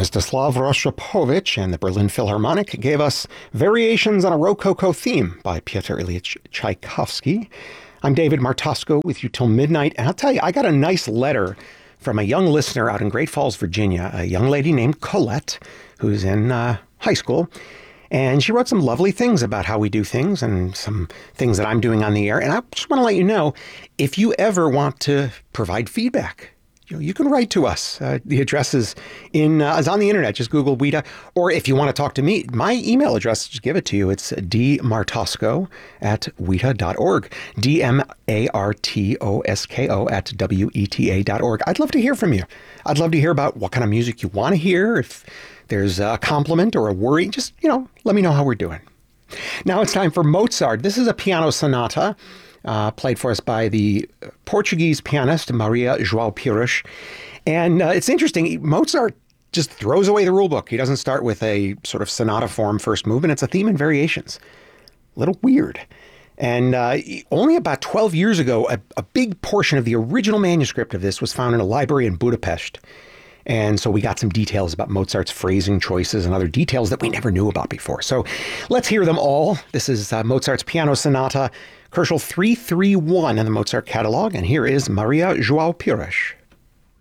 Mstislav Rostropovich and the Berlin Philharmonic gave us Variations on a Rococo Theme by Pyotr Ilyich Tchaikovsky. I'm David Martosko with you till midnight, and I'll tell you, I got a nice letter from a young listener out in Great Falls, Virginia, a young lady named Colette, who's in high school, and she wrote some lovely things about how we do things and some things that I'm doing on the air, and I just want to let you know, if you ever want to provide feedback, you can write to us. The address is on the internet. Just Google WITA. Or if you want to talk to me, my email address, just give it to you. It's dmartosko@weta.org. DMARTOSKO@WETA.org. I'd love to hear from you. I'd love to hear about what kind of music you want to hear. If there's a compliment or a worry, just, let me know how we're doing. Now it's time for Mozart. This is a piano sonata. Played for us by the Portuguese pianist Maria João Pires. And it's interesting, Mozart just throws away the rule book. He doesn't start with a sort of sonata form first movement. It's a theme and variations. A little weird. And only about 12 years ago, a big portion of the original manuscript of this was found in a library in Budapest. And so we got some details about Mozart's phrasing choices and other details that we never knew about before. So let's hear them all. This is Mozart's Piano Sonata, Koelschel 331 in the Mozart catalog. And here is Maria João Pires.